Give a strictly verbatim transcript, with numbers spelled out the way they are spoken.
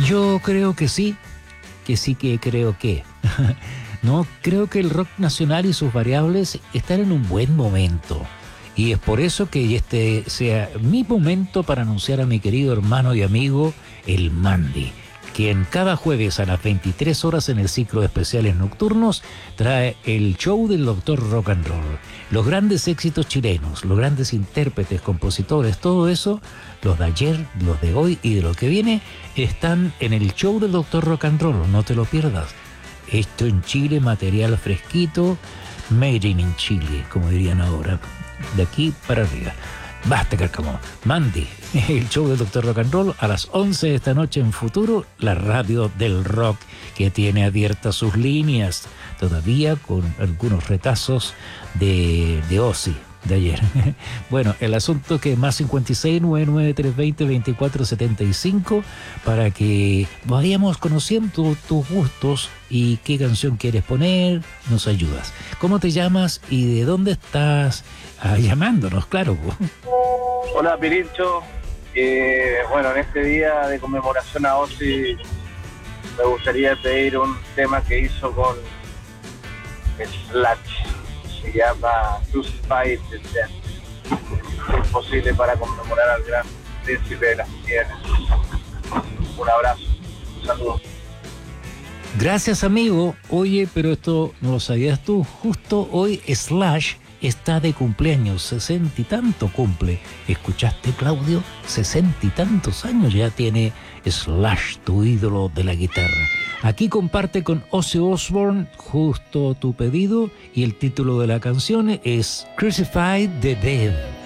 Yo creo que sí, que sí que creo que. No, creo que el rock nacional y sus variables están en un buen momento. Y es por eso que este sea mi momento para anunciar a mi querido hermano y amigo, el Mandy, quien cada jueves a las veintitrés horas en el ciclo de especiales nocturnos trae el show del doctor Rock and Roll. Los grandes éxitos chilenos, los grandes intérpretes, compositores, todo eso, los de ayer, los de hoy y de lo que viene, están en el show del doctor Rock and Roll. No te lo pierdas. Esto en Chile, material fresquito, made in Chile, como dirían ahora, de aquí para arriba. Basta, Carcamón. Mandy, el show del doctor Rock and Roll a las once de esta noche en Futuro, la radio del rock que tiene abiertas sus líneas, todavía con algunos retazos de, de Ozzy de ayer. Bueno, el asunto que más cincuenta y seis, noventa y nueve, trescientos veinte, veinticuatro setenta y cinco para que vayamos conociendo tus gustos y qué canción quieres poner, nos ayudas. ¿Cómo te llamas y de dónde estás ah, llamándonos? Claro. Hola, Pirincho. Eh, bueno, en este día de conmemoración a Ozzy me gustaría pedir un tema que hizo con Slash. Se llama Crucified the Dead. Es posible para conmemorar al gran príncipe de las tierras. Un abrazo, un saludo. Gracias, amigo. Oye, pero esto no lo sabías tú. Justo hoy Slash está de cumpleaños, sesenta y tanto cumple. ¿Escuchaste, Claudio? Sesenta y tantos años ya tiene Slash, tu ídolo de la guitarra. Aquí comparte con Ozzy Osbourne justo tu pedido y el título de la canción es Crucified the Dead.